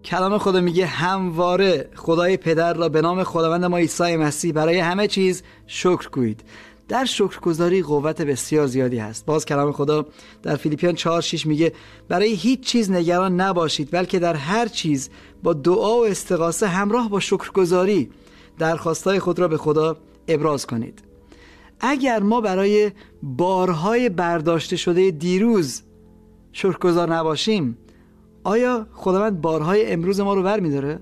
کلام خدا میگه همواره خدای پدر را به نام خداوند ما عیسی مسیح برای همه چیز شکر گویید. در شکرگزاری قوت بسیار زیادی هست. باز کلام خدا در فیلیپیان 4:6 میگه برای هیچ چیز نگران نباشید، بلکه در هر چیز با دعا و استغاثه همراه با شکرگزاری درخواستای خود را به خدا ابراز کنید. اگر ما برای بارهای برداشته شده دیروز شکرگزار نباشیم، آیا خداوند بارهای امروز ما رو برمی‌داره؟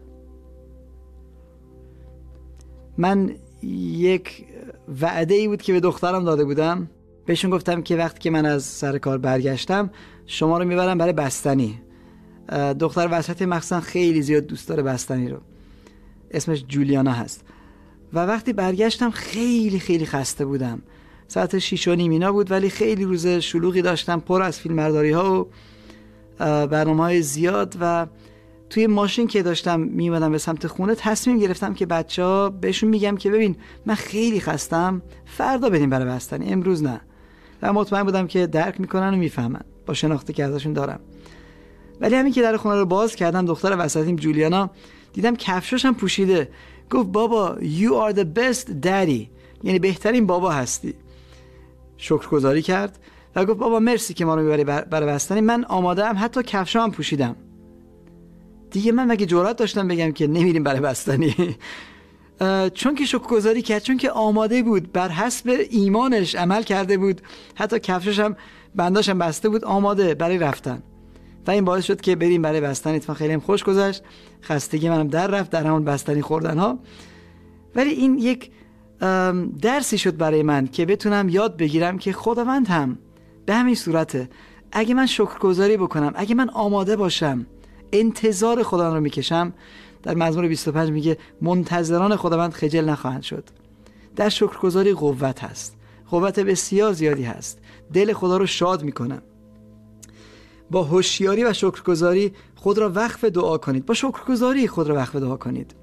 من یک وعده ای بود که به دخترم داده بودم. بهشون گفتم که وقتی که من از سر کار برگشتم شما رو میبرم برای بستنی. دختر وسط مخصوصا خیلی زیاد دوست داره بستنی رو. اسمش جولیانا هست. و وقتی برگشتم خیلی خیلی خسته بودم. ساعت 6:30 اینا بود، ولی خیلی روز شلوغی داشتم، پر از فیلمبرداری ها و برنامه‌های زیاد. و توی ماشین که داشتم میمدم به سمت خونه تصمیم گرفتم که بچه‌ها بهشون میگم که ببین من خیلی خستم، فردا بریم برای بستنی، امروز نه. و مطمئن بودم که درک میکنن و میفهمن با شناختی که ازشون دارم. ولی همین که در خونه رو باز کردم، دختر وسطیم جولیانا دیدم کفشاشم پوشیده. گفت بابا you are the best daddy، یعنی بهترین بابا هستی. شکرگزاری کرد و گفت بابا مرسی که ما رو میبری برای بستنی، من آماده ام، حتی کفشام پوشیدم. دیگه من مگه جرأت داشتم بگم که نمیریم برای بستنی؟ چون که شکرگزاری کرد، چون که آماده بود، بر حسب ایمانش عمل کرده بود، حتی کفشش هم بنداشم بسته بود، آماده برای رفتن. و این باعث شد که بریم برای بستنی. اتفاقا خیلی هم خوش گذشت، خستگی منم در رفت در همون بستنی خوردن ها. ولی این یک درسی شد برای من که بتونم یاد بگیرم که خداوند هم به همین صورته. اگه من شکرگزاری بکنم، اگه من آماده باشم، انتظار خداوند رو میکشم. در مزمور 25 میگه منتظران خداوند خجل نخواهند شد. در شکرگزاری قوت هست، قوت بسیار زیادی هست. دل خدا رو شاد میکنه. با هوشیاری و شکرگزاری خود را وقف دعا کنید. با شکرگزاری خود را وقف دعا کنید.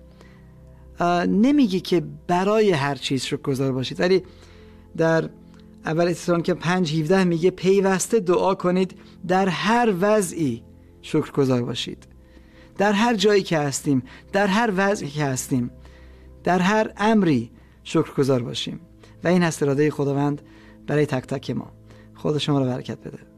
نمیگه که برای هر چیز شکرگزار باشید، ولی در اول تسالونیک 5:17 میگه پیوسته دعا کنید، در هر وضعی شکرگزار باشید. در هر جایی که هستیم، در هر وضعی که هستیم، در هر امری شکرگزار باشیم. و این هست اراده خداوند برای تک تک ما. خدا شما را برکت بده.